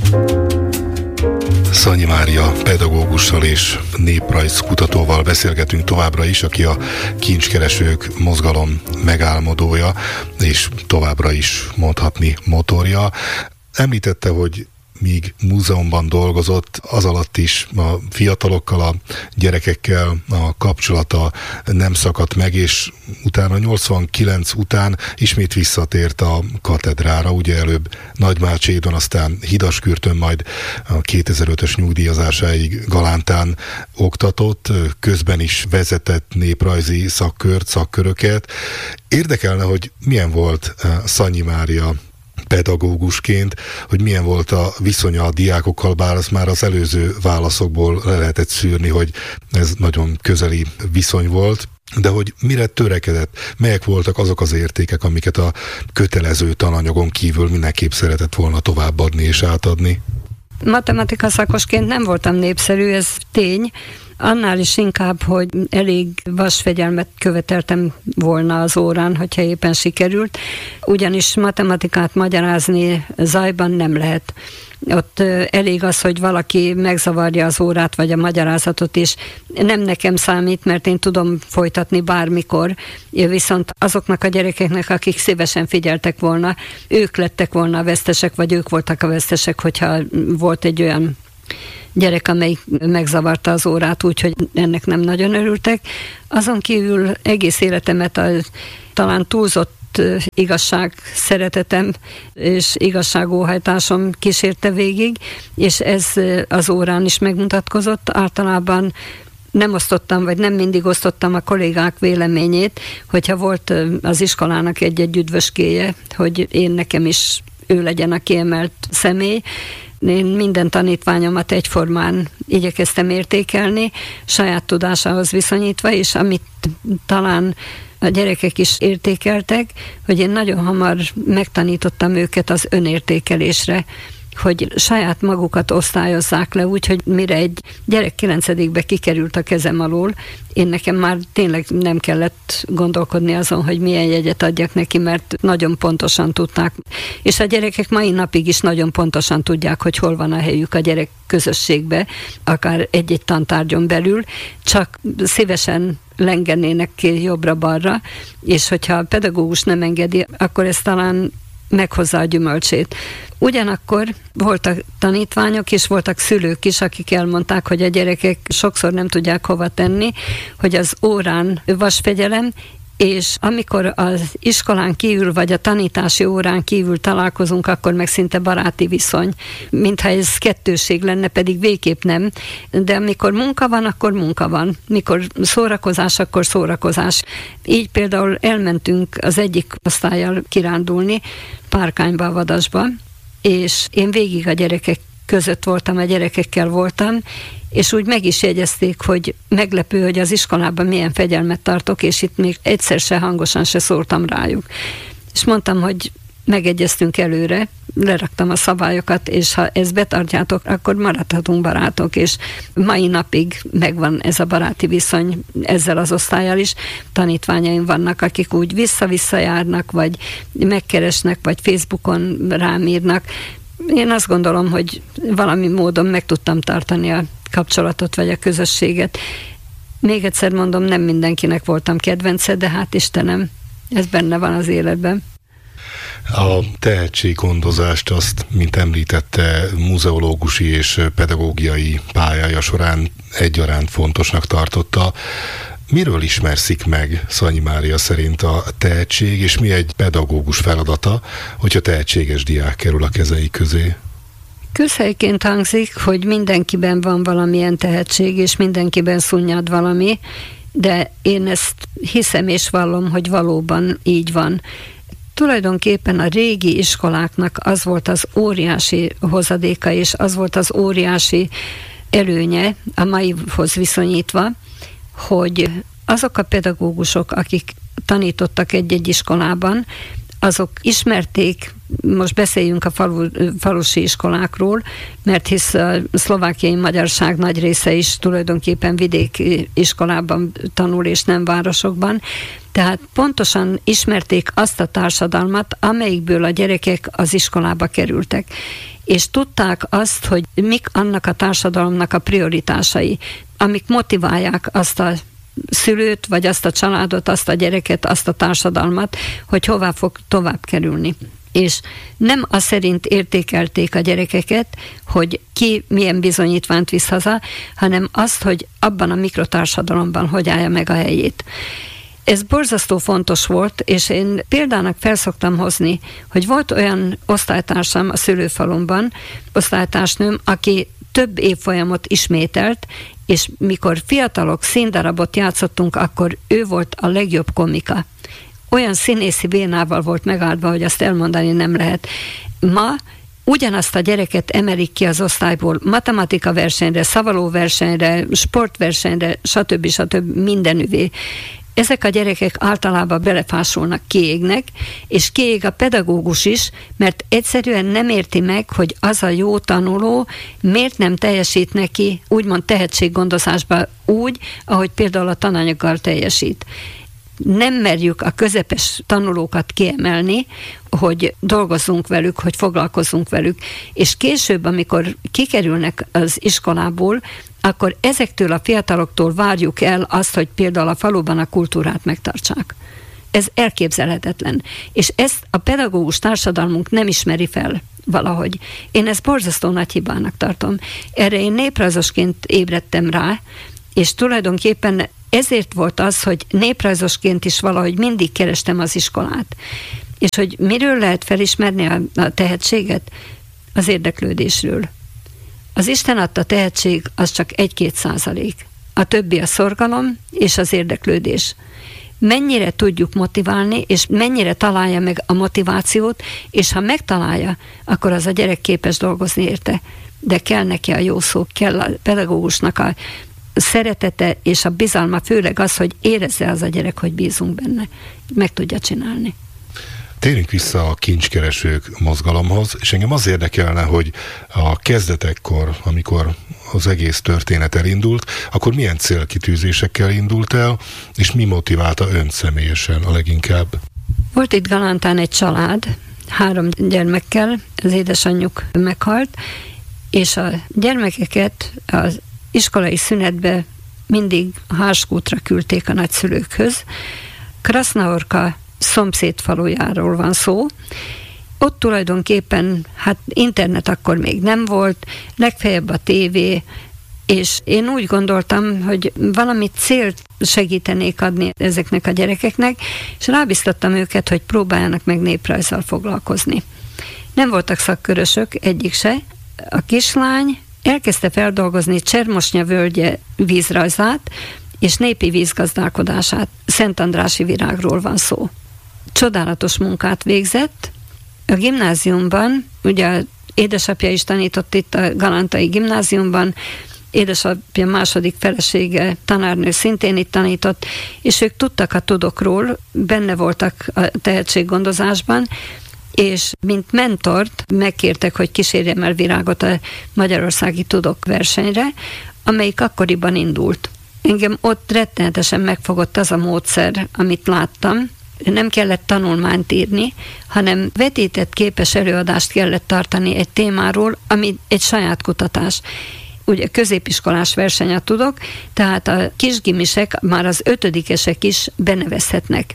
Szanyi Mária pedagógussal és néprajzkutatóval beszélgetünk továbbra is, aki a Kincskeresők mozgalom megálmodója, és továbbra is mondhatni motorja. Említette, hogy míg múzeumban dolgozott, az alatt is a fiatalokkal, a gyerekekkel a kapcsolata nem szakadt meg, és utána 89 után ismét visszatért a katedrára, ugye előbb Nagymácsédon, aztán Hidaskürtön, majd a 2005-ös nyugdíjazásáig Galántán oktatott, közben is vezetett néprajzi szakköröket. Érdekelne, hogy milyen volt Szanyi Mária pedagógusként, hogy milyen volt a viszonya a diákokkal, bár az már az előző válaszokból le lehetett szűrni, hogy ez nagyon közeli viszony volt, de hogy mire törekedett, melyek voltak azok az értékek, amiket a kötelező tananyagon kívül mindenképp szeretett volna továbbadni és átadni? Matematika szakosként nem voltam népszerű, ez tény, annál is inkább, hogy elég vasfegyelmet követeltem volna az órán, hogyha éppen sikerült, ugyanis matematikát magyarázni zajban nem lehet. Ott elég az, hogy valaki megzavarja az órát, vagy a magyarázatot is. Nem nekem számít, mert én tudom folytatni bármikor, viszont azoknak a gyerekeknek, akik szívesen figyeltek volna, ők lettek volna a vesztesek, vagy ők voltak a vesztesek, hogyha volt egy olyan gyerek, amelyik megzavarta az órát, úgyhogy ennek nem nagyon örültek. Azon kívül egész életemet talán túlzott igazság szeretetem és igazságóhajtásom kísérte végig, és ez az órán is megmutatkozott. Általában nem osztottam, vagy nem mindig osztottam a kollégák véleményét, hogyha volt az iskolának egy üdvöskéje, hogy nekem is ő legyen a kiemelt személy. Én minden tanítványomat egyformán igyekeztem értékelni, saját tudásához viszonyítva, és amit talán a gyerekek is értékeltek, hogy én nagyon hamar megtanítottam őket az önértékelésre, hogy saját magukat osztályozzák le úgy, hogy mire egy gyerek 9-be kikerült a kezem alól, nekem már tényleg nem kellett gondolkodni azon, hogy milyen jegyet adjak neki, mert nagyon pontosan tudták. És a gyerekek mai napig is nagyon pontosan tudják, hogy hol van a helyük a gyerek közösségbe, akár egy-egy tantárgyon belül, csak szívesen lengenének ki jobbra-balra, és hogyha a pedagógus nem engedi, akkor ez talán meghozza a gyümölcsét. Ugyanakkor voltak tanítványok és voltak szülők is, akik elmondták, hogy a gyerekek sokszor nem tudják hova tenni, hogy az órán vasfegyelem, és amikor az iskolán kívül, vagy a tanítási órán kívül találkozunk, akkor meg szinte baráti viszony. Mintha ez kettőség lenne, pedig végképp nem. De amikor munka van, akkor munka van. Mikor szórakozás, akkor szórakozás. Így például elmentünk az egyik osztállyal kirándulni, Párkányba, a Vadasba, és én végig a gyerekek között voltam, a gyerekekkel voltam, és úgy meg is jegyezték, hogy meglepő, hogy az iskolában milyen fegyelmet tartok, és itt még egyszer se hangosan se szóltam rájuk. És mondtam, hogy megegyeztünk előre, leraktam a szabályokat, és ha ezt betartjátok, akkor maradhatunk barátok, és mai napig megvan ez a baráti viszony ezzel az osztállyal is. Tanítványaim vannak, akik úgy vissza-vissza járnak, vagy megkeresnek, vagy Facebookon rám írnak. Én azt gondolom, hogy valami módon meg tudtam tartani a kapcsolatot, vagy a közösséget. Még egyszer mondom, nem mindenkinek voltam kedvence, de hát Istenem, ez benne van az életben. A tehetséggondozást azt, mint említette, muzeológusi és pedagógiai pályája során egyaránt fontosnak tartotta. Miről ismerszik meg Szanyi Mária szerint a tehetség, és mi egy pedagógus feladata, hogyha tehetséges diák kerül a kezei közé? Közhelyként hangzik, hogy mindenkiben van valamilyen tehetség, és mindenkiben szunnyad valami, de én ezt hiszem és vallom, hogy valóban így van. Tulajdonképpen a régi iskoláknak az volt az óriási hozadéka, és az volt az óriási előnye a maihoz viszonyítva, hogy azok a pedagógusok, akik tanítottak egy-egy iskolában, azok ismerték, most beszéljünk a falusi iskolákról, mert hisz a szlovákiai magyarság nagy része is tulajdonképpen vidéki iskolában tanul, és nem városokban, Tehát pontosan ismerték azt a társadalmat, amelyikből a gyerekek az iskolába kerültek. És tudták azt, hogy mik annak a társadalomnak a prioritásai, amik motiválják azt a szülőt, vagy azt a családot, azt a gyereket, azt a társadalmat, hogy hová fog tovább kerülni. És nem az szerint értékelték a gyerekeket, hogy ki milyen bizonyítványt visz haza, hanem azt, hogy abban a mikrotársadalomban hogy állja meg a helyét. Ez borzasztó fontos volt, és én példának felszoktam hozni, hogy volt olyan osztálytársam a szülőfalumban, osztálytársnőm, aki több évfolyamot ismételt, és mikor fiatalok színdarabot játszottunk, akkor ő volt a legjobb komika. Olyan színészi vénával volt megáldva, hogy azt elmondani nem lehet. Ma ugyanazt a gyereket emelik ki az osztályból matematika versenyre, szavaló versenyre, sportversenyre, stb. Mindenüvé. Ezek a gyerekek általában belefásulnak, kiégnek, és kiég a pedagógus is, mert egyszerűen nem érti meg, hogy az a jó tanuló miért nem teljesít neki úgymond tehetséggondozásban úgy, ahogy például a tananyaggal teljesít. Nem merjük a közepes tanulókat kiemelni, hogy dolgozzunk velük, hogy foglalkozzunk velük, és később, amikor kikerülnek az iskolából, akkor ezektől a fiataloktól várjuk el azt, hogy például a faluban a kultúrát megtartsák. Ez elképzelhetetlen. És ezt a pedagógus társadalmunk nem ismeri fel valahogy. Én ezt borzasztó nagy hibának tartom. Erre én néprajzosként ébredtem rá, és tulajdonképpen ezért volt az, hogy néprajzosként is valahogy mindig kerestem az iskolát. És hogy miről lehet felismerni a tehetséget? Az érdeklődésről. Az Isten adta tehetség az csak 1-2%. A többi a szorgalom és az érdeklődés. Mennyire tudjuk motiválni, és mennyire találja meg a motivációt, és ha megtalálja, akkor az a gyerek képes dolgozni érte. De kell neki a jó szó, kell a pedagógusnak a szeretete és a bizalma, főleg az, hogy érezze az a gyerek, hogy bízunk benne. Meg tudja csinálni. Térjünk vissza a kincskeresők mozgalomhoz, és engem az érdekelne, hogy a kezdetekkor, amikor az egész történet elindult, akkor milyen célkitűzésekkel indult el, és mi motiválta önt személyesen a leginkább? Volt itt Galántán egy család, 3 gyermekkel, az édesanyjuk meghalt, és a gyermekeket az iskolai szünetbe mindig Hárskútra küldték a nagyszülőkhöz. Krasznaorka szomszédfalujáról van szó. Ott tulajdonképpen, internet akkor még nem volt, legfeljebb a tévé, és én úgy gondoltam, hogy valami célt segítenék adni ezeknek a gyerekeknek, és rábiztattam őket, hogy próbáljanak meg néprajzzal foglalkozni. Nem voltak szakkörösök, egyik se. A kislány elkezdte feldolgozni Csermosnya völgye vízrajzát és népi vízgazdálkodását. Szentandrási virágról van szó. Csodálatos munkát végzett. A gimnáziumban, ugye édesapja is tanított itt a Galántai gimnáziumban, édesapja második felesége, tanárnő szintén itt tanított, és ők tudtak a tudokról, benne voltak a tehetséggondozásban, és mint mentort megkértek, hogy kísérjem el Virágot a Magyarországi Tudok versenyre, amelyik akkoriban indult. Engem ott rettenetesen megfogott az a módszer, amit láttam. Nem kellett tanulmányt írni, hanem vetített képes előadást kellett tartani egy témáról, ami egy saját kutatás. Ugye középiskolás versenyet tudok, tehát a kisgimisek, már az 5-esek is benevezhetnek.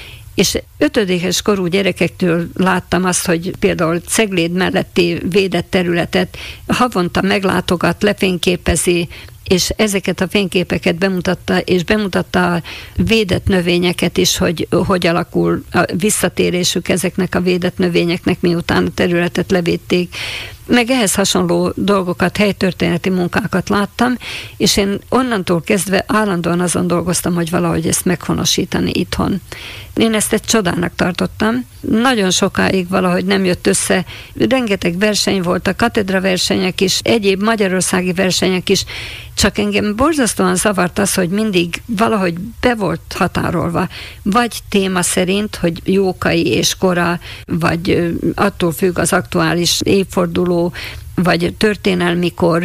És 5-es korú gyerekektől láttam azt, hogy például Cegléd melletti védett területet havonta meglátogat, lefényképezi, és ezeket a fényképeket bemutatta, és bemutatta a védett növényeket is, hogy alakul a visszatérésük ezeknek a védett növényeknek, miután a területet levédték. Meg ehhez hasonló dolgokat, helytörténeti munkákat láttam, és én onnantól kezdve állandóan azon dolgoztam, hogy valahogy ezt meghonosítani itthon. Én ezt egy csodának tartottam. Nagyon sokáig valahogy nem jött össze. Rengeteg verseny volt, a katedra versenyek is, egyéb magyarországi versenyek is, csak engem borzasztóan zavart az, hogy mindig valahogy be volt határolva. Vagy téma szerint, hogy Jókai és kora, vagy attól függ az aktuális évforduló, vagy történelmikor,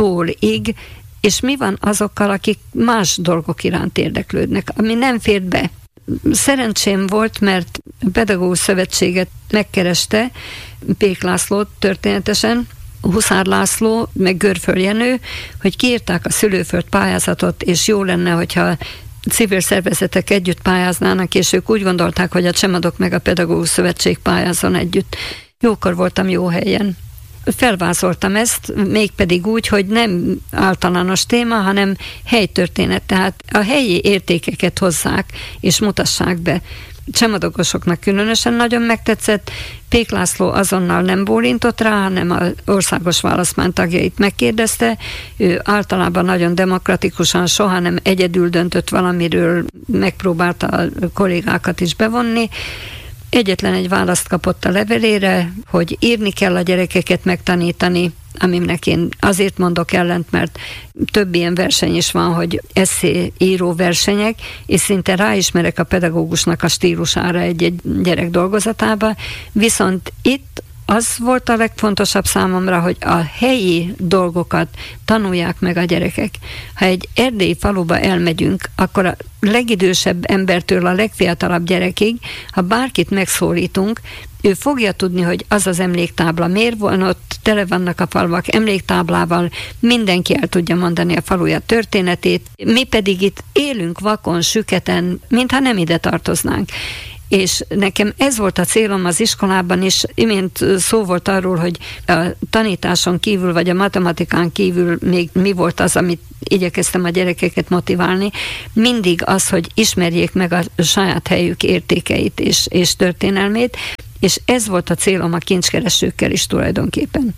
ig, és mi van azokkal, akik más dolgok iránt érdeklődnek, ami nem fér be. Szerencsém volt, mert a Pedagógus Szövetséget megkereste Pék Lászlót történetesen, Huszár László, meg Görföl Jenő, hogy kiírták a szülőföld pályázatot, és jó lenne, hogyha civil szervezetek együtt pályáznának, és ők úgy gondolták, hogy a Csemadok meg a Pedagógus Szövetség pályázzon együtt. Jókor voltam jó helyen. Felvázoltam ezt, mégpedig úgy, hogy nem általános téma, hanem helytörténet, tehát a helyi értékeket hozzák, és mutassák be. Csemadokosoknak különösen nagyon megtetszett, Pék László azonnal nem bólintott rá, hanem az országos választmány tagjait megkérdezte. Ő általában nagyon demokratikusan, soha nem egyedül döntött valamiről, megpróbálta a kollégákat is bevonni. Egyetlen egy választ kapott a levelére, hogy írni kell a gyerekeket megtanítani, aminek én azért mondok ellent, mert több ilyen verseny is van, hogy eszéíró versenyek, és szinte ráismerek a pedagógusnak a stílusára egy gyerek dolgozatába, viszont itt az volt a legfontosabb számomra, hogy a helyi dolgokat tanulják meg a gyerekek. Ha egy erdélyi faluba elmegyünk, akkor a legidősebb embertől a legfiatalabb gyerekig, ha bárkit megszólítunk, ő fogja tudni, hogy az az emléktábla miért van ott, tele vannak a falvak emléktáblával, mindenki el tudja mondani a faluja történetét, mi pedig itt élünk vakon, süketen, mintha nem ide tartoznánk. És nekem ez volt a célom az iskolában is, imént szó volt arról, hogy a tanításon kívül, vagy a matematikán kívül még mi volt az, amit igyekeztem a gyerekeket motiválni, mindig az, hogy ismerjék meg a saját helyük értékeit és történelmét, és ez volt a célom a kincskeresőkkel is tulajdonképpen.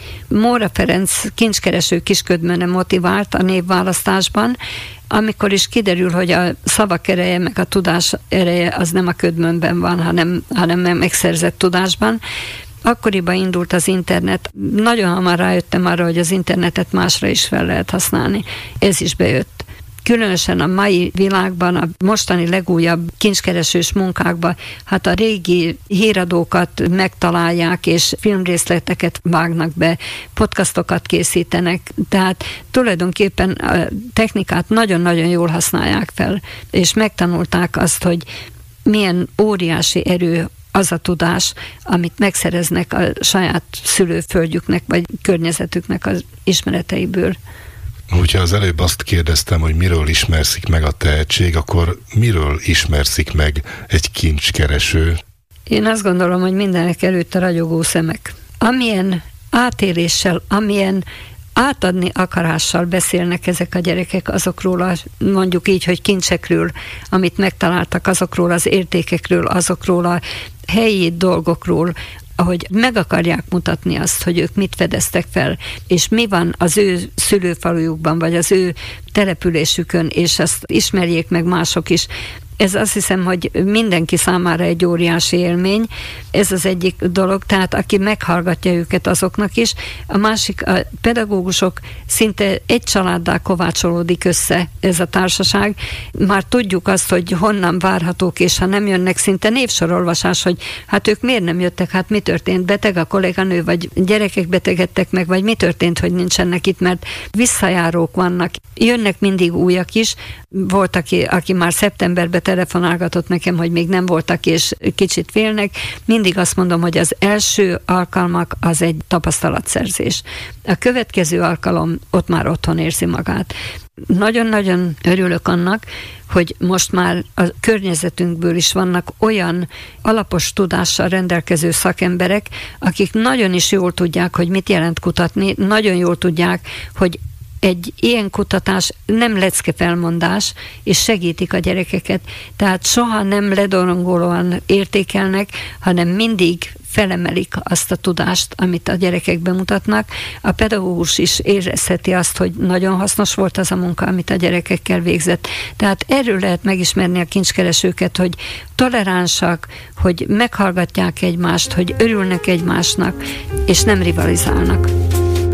Móra Ferenc kincskereső Kisködmöne motivált a névválasztásban, amikor is kiderül, hogy a szavak ereje, meg a tudás ereje az nem a ködmönben van, hanem megszerzett tudásban. Akkoriban indult az internet. Nagyon hamar rájöttem arra, hogy az internetet másra is fel lehet használni. Ez is bejött. Különösen a mai világban, a mostani legújabb kincskeresős munkákban, hát a régi híradókat megtalálják, és filmrészleteket vágnak be, podcastokat készítenek, tehát tulajdonképpen a technikát nagyon-nagyon jól használják fel, és megtanulták azt, hogy milyen óriási erő az a tudás, amit megszereznek a saját szülőföldjüknek, vagy környezetüknek az ismereteiből. Hogyha az előbb azt kérdeztem, hogy miről ismerszik meg a tehetség, akkor miről ismerszik meg egy kincskereső? Én azt gondolom, hogy mindenek előtt a ragyogó szemek. Amilyen átéléssel, amilyen átadni akarással beszélnek ezek a gyerekek azokról mondjuk így, hogy kincsekről, amit megtaláltak, azokról az értékekről, azokról a helyi dolgokról, ahogy meg akarják mutatni azt, hogy ők mit fedeztek fel, és mi van az ő szülőfalujukban, vagy az ő településükön, és ezt ismerjék meg mások is. Ez azt hiszem, hogy mindenki számára egy óriási élmény. Ez az egyik dolog, tehát aki meghallgatja őket, azoknak is. A másik, a pedagógusok szinte egy családdá kovácsolódik össze ez a társaság. Már tudjuk azt, hogy honnan várhatók, és ha nem jönnek, szinte névsorolvasás, hogy hát ők miért nem jöttek, hát mi történt, beteg a kolléganő, vagy gyerekek betegedtek meg, vagy mi történt, hogy nincsenek itt, mert visszajárók vannak. Jönnek mindig újak is. Volt, aki már szeptemberben telefonálgatott nekem, hogy még nem voltak, és kicsit félnek. Mindig azt mondom, hogy az első alkalmak az egy tapasztalatszerzés. A következő alkalom ott már otthon érzi magát. Nagyon-nagyon örülök annak, hogy most már a környezetünkből is vannak olyan alapos tudással rendelkező szakemberek, akik nagyon is jól tudják, hogy mit jelent kutatni, nagyon jól tudják, hogy egy ilyen kutatás nem leckefelmondás, és segítik a gyerekeket. Tehát soha nem ledorongolóan értékelnek, hanem mindig felemelik azt a tudást, amit a gyerekek bemutatnak. A pedagógus is érezheti azt, hogy nagyon hasznos volt az a munka, amit a gyerekekkel végzett. Tehát erről lehet megismerni a kincskeresőket, hogy toleránsak, hogy meghallgatják egymást, hogy örülnek egymásnak, és nem rivalizálnak.